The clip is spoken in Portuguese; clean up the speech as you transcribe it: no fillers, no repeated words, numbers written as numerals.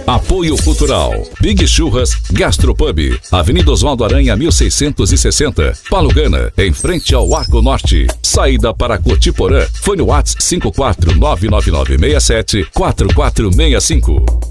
Apoio Cultural. Big Churras Gastropub. Avenida Oswaldo Aranha 1660. Palugana, em frente ao Arco Norte. Saída para Cotiporã. Fone WhatsApp 54999674465.